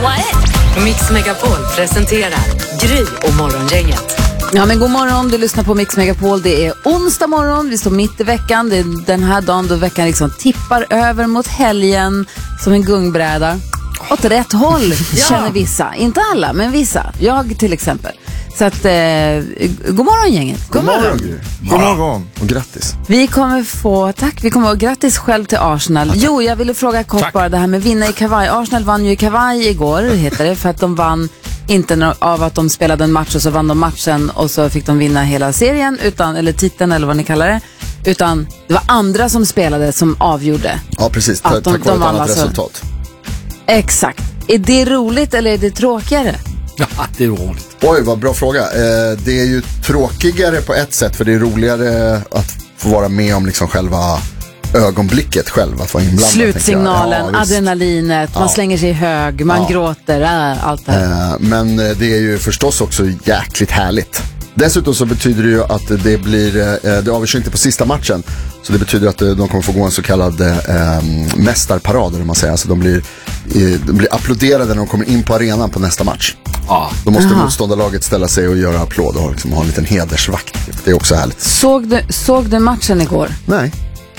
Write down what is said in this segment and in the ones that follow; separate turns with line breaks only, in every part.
Mix Megapol presenterar Gry och Morgongänget.
Ja, men god morgon, du lyssnar på Mix Megapol. Det är onsdag morgon, vi står mitt i veckan. Det är den här dagen då veckan liksom tippar över mot helgen som en gungbräda. Åt rätt håll, känner vissa. Inte alla, men vissa. Jag till exempel. Så att, god morgon gänget.
God morgon. God morgon. Och grattis.
Vi kommer få, tack, vi kommer att grattis själv till Arsenal. Jo, jag ville fråga kort bara det här med vinna i kavaj. Arsenal vann ju i kavaj igår, heter det, för att de vann inte av att de spelade en match och så vann de matchen och så fick de vinna hela serien, utan, eller titeln eller vad ni kallar det. Utan det var andra som spelade som avgjorde.
Ja, precis. Tack vare ett annat resultat.
Exakt. Är det roligt eller är det tråkigare?
Ja, det är roligt.
Oj, vad bra fråga. Det är ju tråkigare på ett sätt, för det är roligare att få vara med om liksom själva ögonblicket själv, att vara inblandad.
Slutsignalen, adrenalinet, man slänger sig i hög, man gråter, allt det här.
Men det är ju förstås också jäkligt härligt. Dessutom så betyder det ju att det avgörs inte på sista matchen. Så det betyder att de kommer få gå en så kallad mästarparad, om man säger. Alltså de blir applåderade när de kommer in på arenan på nästa match. Då måste motståndarlaget ställa sig och göra applåd och liksom ha en liten hedersvakt. Det är också härligt.
Såg du matchen igår?
Nej.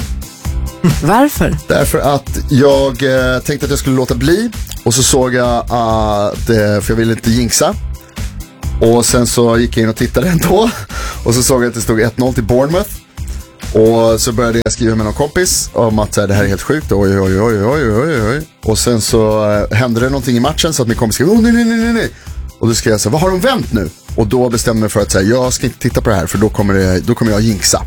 Varför?
Därför att jag tänkte att jag skulle låta bli. Och så såg jag att, för jag ville inte jinxa. Och sen så gick jag in och tittade ändå. Och så såg jag att det stod 1-0 till Bournemouth. Och så började jag skriva med någon kompis om att det här är helt sjukt. Oj. Och sen så hände det någonting i matchen så att min kompis skrev nej. Och då skrev jag så här, vad har de vänt nu? Och då bestämde jag mig för att säga, jag ska inte titta på det här, för då kommer jag jinxa.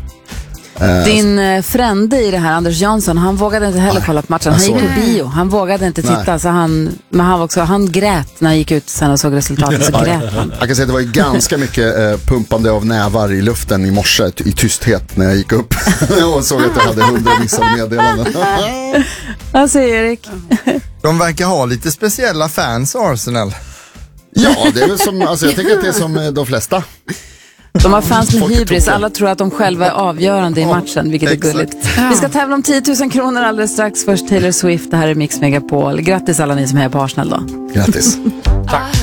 Din frände i det här, Anders Jansson, han vågade inte heller kolla på matchen. Han gick på bio, han vågade inte titta. Så han grät när han gick ut sen och såg resultatet, så grät han.
Jag kan säga att det var ju ganska mycket pumpande av nävar i luften i morse i tysthet när jag gick upp och såg att jag hade 100 missade meddelanden.
Vad säger Erik?
De verkar ha lite speciella fans, Arsenal.
Ja, det är väl som, alltså jag tänker att det är som de flesta.
De har fans med hybris. Alla tror att de själva är avgörande i matchen, vilket är gulligt. Vi ska tävla om 10 000 kronor alldeles strax. Först Taylor Swift, det här är Mix Megapol. Grattis alla ni som är på Arsenal då.
Grattis.
Tack.